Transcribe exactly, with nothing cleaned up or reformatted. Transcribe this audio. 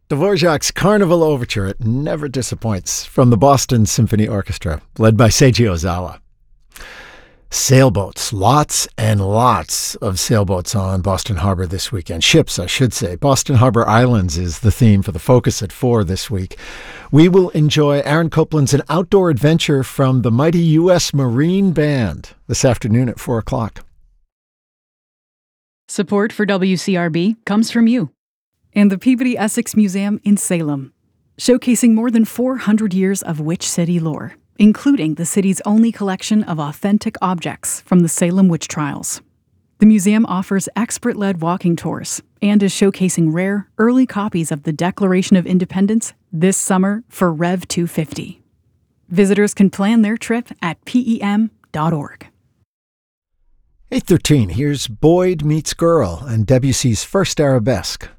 Dvorak's Carnival Overture, it never disappoints, from the Boston Symphony Orchestra, led by Seiji Ozawa. Sailboats, lots and lots of sailboats on Boston Harbor this weekend. Ships, I should say. Boston Harbor Islands is the theme for the Focus at four this week. We will enjoy Aaron Copland's An Outdoor Adventure from the mighty U S Marine Band this afternoon at four o'clock. Support for W C R B comes from you and the Peabody Essex Museum in Salem, showcasing more than four hundred years of Witch City lore, including the city's only collection of authentic objects from the Salem witch trials. The museum offers expert-led walking tours and is showcasing rare, early copies of the Declaration of Independence this summer for Rev two fifty. Visitors can plan their trip at P E M dot org. eight thirteen, here's Boyd Meets Girl and Debussy's First Arabesque.